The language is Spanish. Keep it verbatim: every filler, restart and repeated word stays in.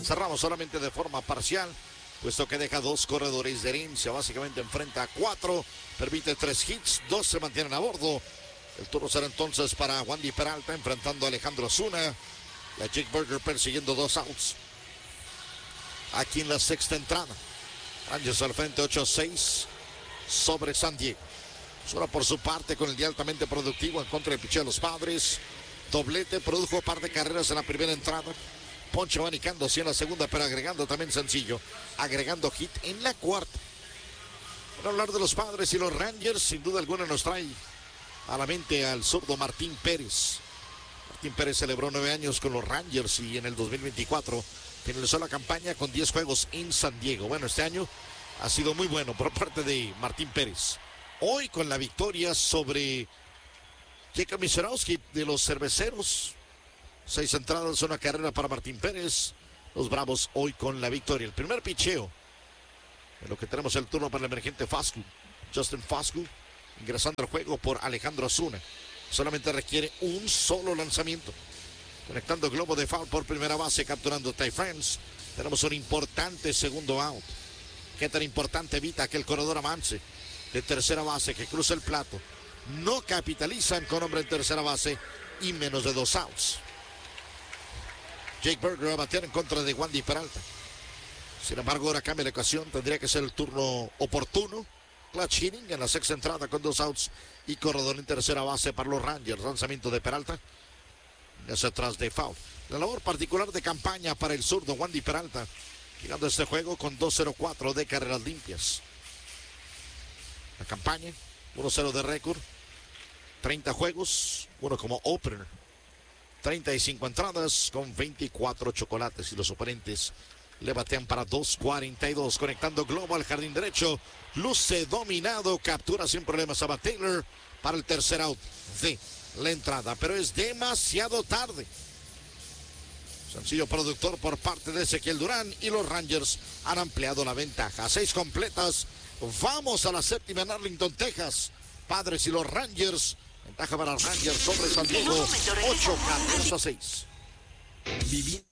Cerramos solamente de forma parcial, puesto que deja dos corredores de herencia. Básicamente enfrenta a cuatro, permite tres hits, dos se mantienen a bordo. El turno será entonces para Wandy Peralta enfrentando a Alejandro Osuna. Y a Jake Burger persiguiendo dos outs. Aquí en la sexta entrada. Rangers al frente ocho seis sobre San Diego. Osuna por su parte con el día altamente productivo en contra del picheo de los Padres. Doblete, produjo un par de carreras en la primera entrada. Ponche abanicándose en la segunda, pero agregando también sencillo. Agregando hit en la cuarta. Para hablar de los Padres y los Rangers, sin duda alguna nos trae a la mente al zurdo Martín Pérez. Martín Pérez celebró nueve años con los Rangers y en el dos mil veinticuatro finalizó la campaña con diez juegos en San Diego. Bueno, este año ha sido muy bueno por parte de Martín Pérez. Hoy con la victoria sobre Jacob Misiorowski de los Cerveceros. Seis entradas, una carrera para Martín Pérez. Los Bravos hoy con la victoria. El primer picheo. En lo que tenemos el turno para el emergente Fascu. Justin Fascu ingresando al juego por Alejandro Osuna. Solamente requiere un solo lanzamiento. Conectando globo de foul por primera base, capturando Ty France. Tenemos un importante segundo out. Qué tan importante evita que el corredor avance de tercera base, que cruza el plato. No capitalizan con hombre en tercera base y menos de dos outs. Jake Burger va a batear en contra de Wandy Peralta. Sin embargo, ahora cambia la ocasión. Tendría que ser el turno oportuno. Clutch hitting en la sexta entrada con dos outs y corredor en tercera base para los Rangers. Lanzamiento de Peralta. Hacia atrás de foul. La labor particular de campaña para el zurdo Wandy Peralta. Llegando a este juego con dos cero cuatro de carreras limpias. La campaña, uno cero de récord. treinta juegos, uno como opener. treinta y cinco entradas con veinticuatro chocolates y los oponentes le batean para dos cuarenta y dos. Conectando globo al jardín derecho. Luce dominado. Captura sin problemas a Bat Taylor para el tercer out de la entrada. Pero es demasiado tarde. Sencillo productor por parte de Ezequiel Durán. Y los Rangers han ampliado la ventaja. Seis completas. Vamos a la séptima en Arlington, Texas. Padres y los Rangers. Ventaja para los Rangers sobre San Diego. ocho catorce a seis. Vivi